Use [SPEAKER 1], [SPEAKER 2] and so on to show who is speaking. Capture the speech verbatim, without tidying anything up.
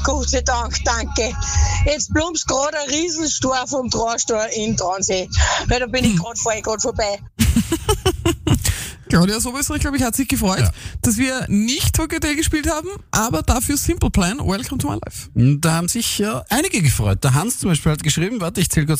[SPEAKER 1] Gott sei Dank, danke. Jetzt plumpst gerade ein Riesenstor vom Traustor in Traunsee. Weil da bin ich gerade voll gerade vorbei.
[SPEAKER 2] Claudia Sobesser, glaube ich, hat sich gefreut, ja. dass wir nicht V G T gespielt haben, aber dafür Simple Plan, Welcome to my life.
[SPEAKER 3] Da haben sich ja einige gefreut. Der Hans zum Beispiel hat geschrieben, warte, ich zähle kurz